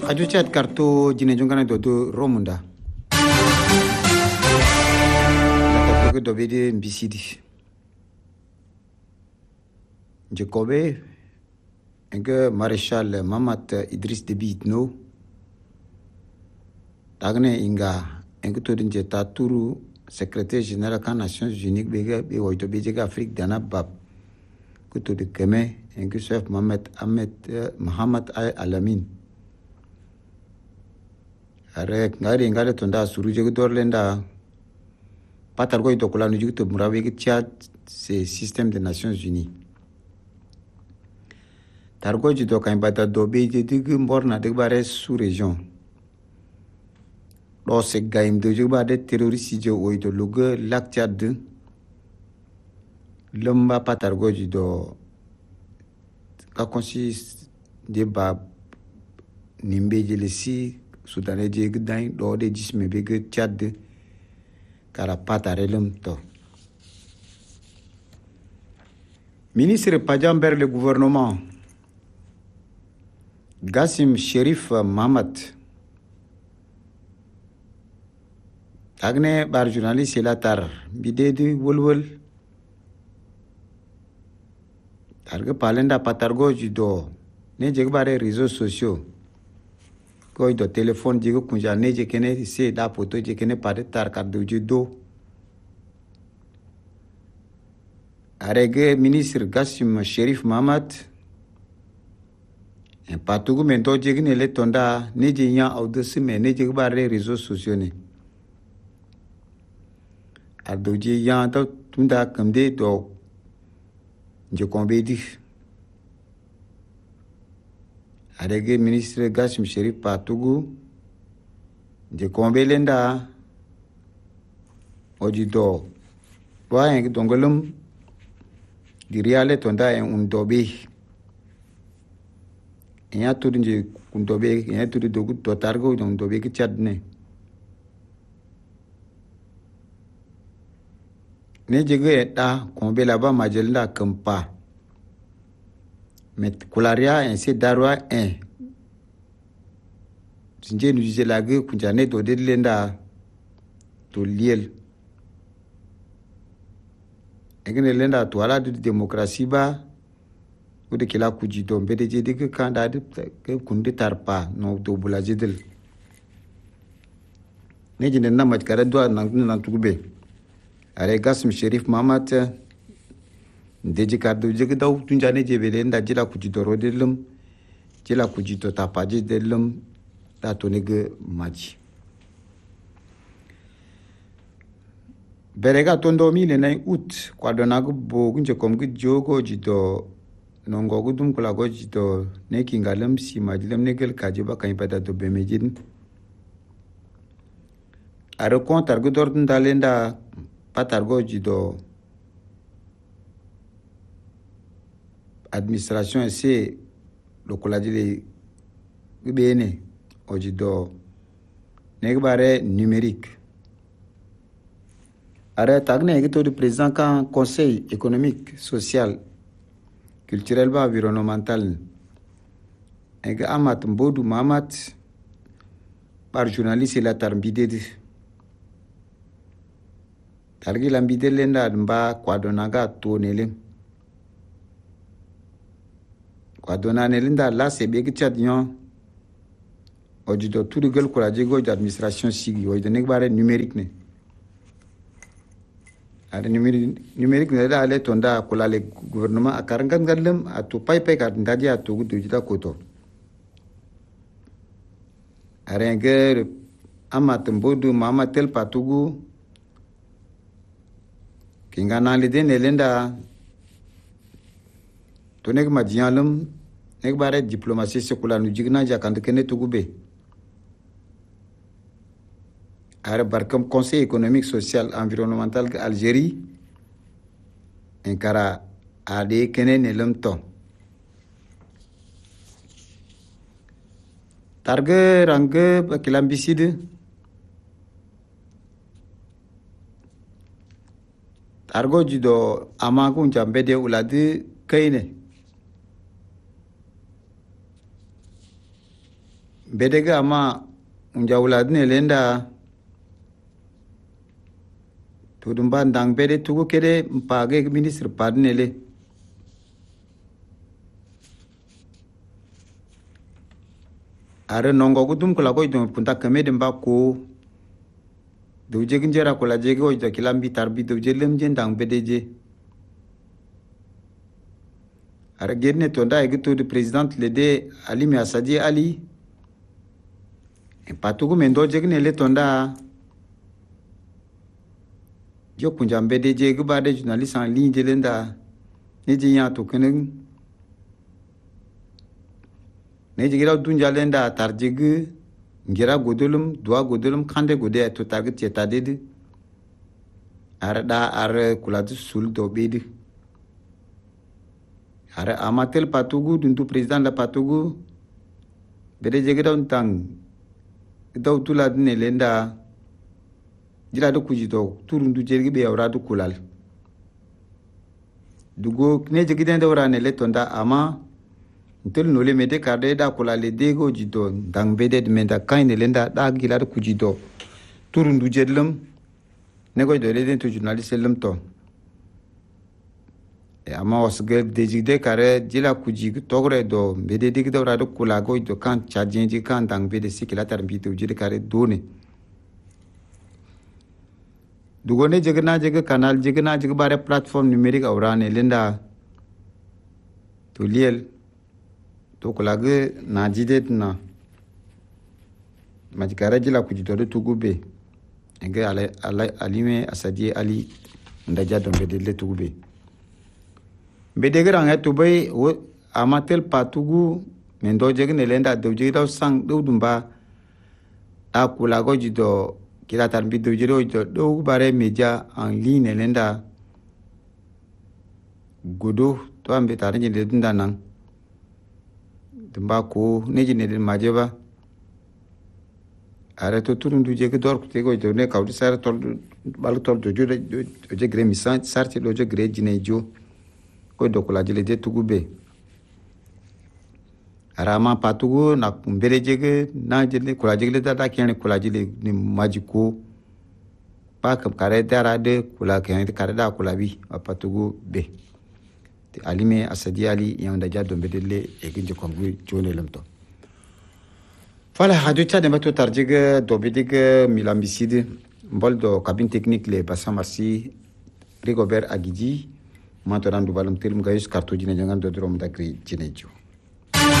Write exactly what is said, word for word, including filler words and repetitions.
aju chat kartu jine jungana dodo romunda la ko do bede mbisidi Jacobe enke maréchal Mamat Idriss Déby Itno tagne inga enke to dinje taturu secrétaire général des Nations Unies bega be woyto bejega Afrique dana bab ko to de keme enke chef Mohamed Ahmed Mohamed Alamin are ngari ngale tonda suruje ko dorlenda patar ko to kula nu jigto murabe ke Tchad c'est système des Nations Unies targo jito kan bata dobe je dig morna de bare sous région do se gaim de juba de terroriste je oito lugu lac Tchad lomba patargo jito ka consiste de ba nimbe je lesi soudanais je gdain do de jisme be ge Tchad kara patarelum to ministre Pajamber le gouvernement Gassim Sherif Mahamat agne bar journaliste latar bidedi wolwol targa palenda patargo jido ne jegbare réseaux sociaux ko do téléphone jigo kunja ne je kene se da poto je kene pare tar kaddu jido arege ministre Gassim Sherif Mahamat en patugu mento jegne le tonda ne je nya audesi me ne jegbare réseaux sociaux ne ado je ya ta tunda kamde do je kombedi arege ministre Gassim Sherif patugu je kombelenda ojido wa en dongolum di riale tonda en undobe enya tudu nje kundobe enya tudu dogu totargo don dobe ki Tchad ne ne jege da kombe là-bas majelda kampa met kularia en se darwa en sinje nu jije lage kunjane do de lenda to liel egene lenda to ala de démocratie ba ou de kila kujito mbede je de kanda de ke kundi tarpa no do bula jedel ne jinde na mat kara do na na tugube are Gassim Sherif Mahamat deji kardu je daw tunjane je bele nda jila kujito rodelum jila kujito tapaje delum ta to nege maji berega tondo mi le nay août kwa donago bo gunje kom gu jogo jito nongo gudum kula gojito ne kingalam si majlam negel kajiba kan pada to bemejin aro kontar gudor ndalenda patar gojito administration c'est le coladile bene ojido negbare numérique are tagne gito du président kan conseil économique social culturel ba environnemental ega amat mbodu Mahamat par journaliste la tarbidede targi lambide lenda mba kwadonaga tonele kwadona nelinda la sebe ki Tchad nyon ojido turigel kuraje go administration sigi ojido negbare numérique ne ada numérique numérique ne da ale tonda kula le gouvernement akarangan galem atu pai pai kad ndaji atu gudu jita koto arenger amat mbodu Mahamat tel patugu kingana le den elenda tonek madialum nek bare diplomatie sekula nu jigna jakande kene tugube are barkam conseil économique social environnemental Algérie enkara ade kene ne lemto targe range bakilambiside targo jido amagun jambede ulade kaine bedega ama unjawula dine lenda tudumba ndang bede tugu kede mpage ministre padnele are nongo gudum kula ko idum punta kamede mbako duje ginjera kula jege o da kilambi tarbi duje lemje ndang bedeje are gedne tonda egito de president lede Ali Asadi Ali e patugu mendo jegne le tonda jo kunja bedeje gubade journaliste en ligne de lenda ne jinya to kenen ne jigira dunja lenda tarjig ngira godolum dua godolum khande gode to target cheta dedi are da are kuladu sul do bedi are amatel patugu duntu president la patugu bede jigira untang daw tula ne lenda jila do kujito turundu jergi be awradu kulal dugo ne jigiden dawra ne letonda ama ntel no le mede karde da kulale dego jito dang bede de menda kaine lenda da gila do kujito turundu jedlum ne go do le to journaliste lum to e ama osge de jigde kare jila kuji togre do bede dig dawra do kulago do kan chajinji kan dang bede sikila tarbi to jide kare done dugone jegna jege canal jegna jege bare platform numérique awrane lenda to liel to kulage na jidet na majikara jila kujito do tugube enge ala ala alime Asadi Ali ndaja do bedele tugube bedegera nga to bay o amatel patugu mendo jegne lenda do jida sang do dumba akulago jido kila tarbi do jiro jo do bare media en ligne lenda godo to ambe tare ni dunda nan dumba ko ne jine de majeba are to turundu je ke dor te go jo ne kawdi sar tol bal tol jo jo je gre misan sarti do jo gre jine jo ko do kula jile de tugube arama patugu na mbere jege na jile kula jile da kene kula jile ni majiko pa kam kare dara de kula kene kare da kula bi patugu be te alime Asadi Ali yanda jado bedele e ginje kongu jone lemto fala hadu ta de mato tarjige do bedige milambiside mboldo cabine technique le basamasi Rigobert Agidi mato randu balum telum gayus kartu jine jangan do drom da kri jine jo